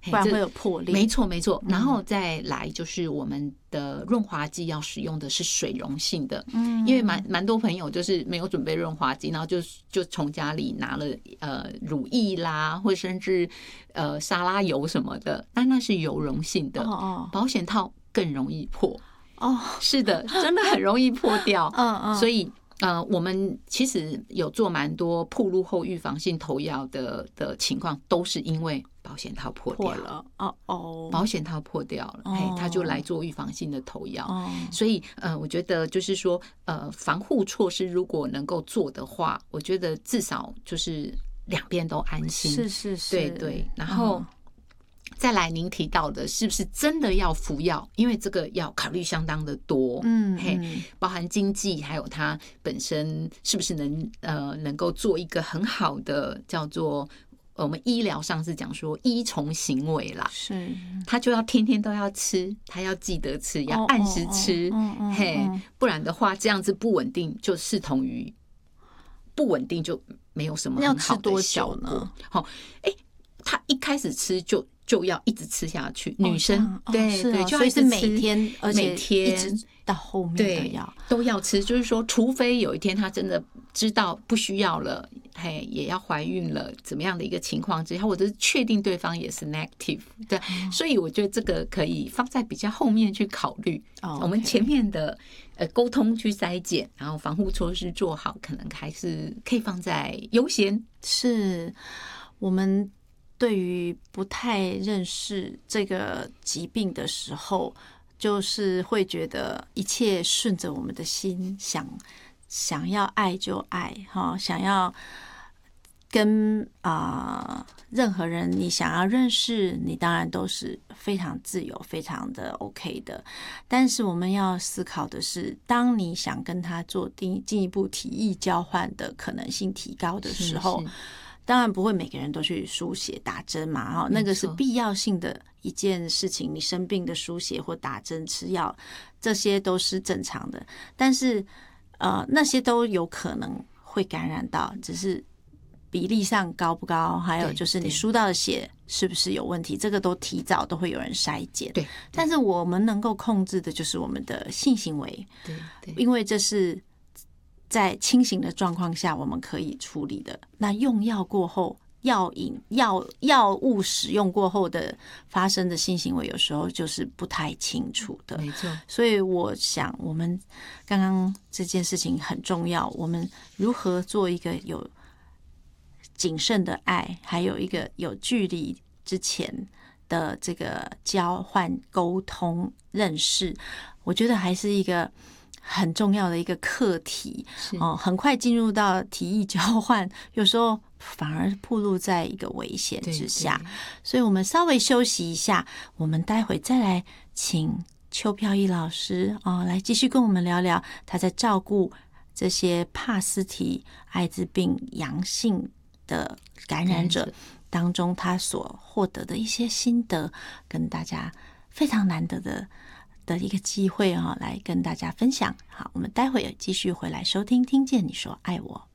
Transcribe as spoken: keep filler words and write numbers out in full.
不然会有破裂。 没错没错，然后再来就是我们的润滑剂要使用的是水溶性的，嗯，因为蛮蛮多朋友就是没有准备润滑剂，然后就就从家里拿了呃乳液啦，或甚至呃沙拉油什么的，但那是油溶性的，哦哦，保险套更容易破。哦，是的，真的很容易破掉。嗯嗯，所以呃，我们其实有做蛮多暴露后预防性投药的的情况，都是因为保险套破掉破了。哦哦， 保险套破掉了，嘿、哦，他就来做预防性的投药。哦，所以呃，我觉得就是说，呃，防护措施如果能够做的话，我觉得至少就是两边都安心。 是是是， 对对，然后。嗯，再来，您提到的是不是真的要服药？因为这个要考虑相当的多，嗯，嘿，包含经济，还有它本身是不是能呃能够做一个很好的叫做我们医疗上是讲说依从行为啦， 是，他就要天天都要吃，他要记得吃，要按时吃，哦哦哦哦嘿，不然的话这样子不稳定就视同于不稳定，就没有什么很好的效果。呢？好，哎，他一开始吃就。就要一直吃下去，女生、哦、对、哦、对，就所以是每天，而且每天一直到后面都要都要吃，就是说，除非有一天她真的知道不需要了，嘿，也要怀孕了，怎么样的一个情况之下，或者是确定对方也是 negative， 对、哦，所以我觉得这个可以放在比较后面去考虑。哦、我们前面的呃沟通去筛检，然后防护措施做好，可能还是可以放在优先。 是我们。对于不太认识这个疾病的时候，就是会觉得一切顺着我们的心，想想要爱就爱，想要跟啊、呃、任何人你想要认识，你当然都是非常自由、非常的 OK 的。但是我们要思考的是，当你想跟他做进进一步体液交换的可能性提高的时候。是是，当然不会每个人都去输血打针嘛，那个是必要性的一件事情。你生病的输血或打针吃药，这些都是正常的。但是呃，那些都有可能会感染到，只是比例上高不高，还有就是你输到的血是不是有问题，这个都提早都会有人筛检。 对， 但是我们能够控制的就是我们的性行为， 对对， 因为这是。在清醒的状况下我们可以处理的。那用药过后，药瘾药药物使用过后的发生的性行为有时候就是不太清楚的， 没错。 所以我想我们刚刚这件事情很重要，我们如何做一个有谨慎的爱，还有一个有距离之前的这个交换沟通认识，我觉得还是一个很重要的一个课题哦，很快进入到体液交换，有时候反而暴露在一个危险之下，所以我们稍微休息一下，我们待会再来请邱飘逸老师哦来继续跟我们聊聊他在照顾这些帕斯提艾滋病阳性的感染者当中，他所获得的一些心得，跟大家非常难得的。的一个机会啊，来跟大家分享。好，我们待会继续回来收听，听见你说爱我。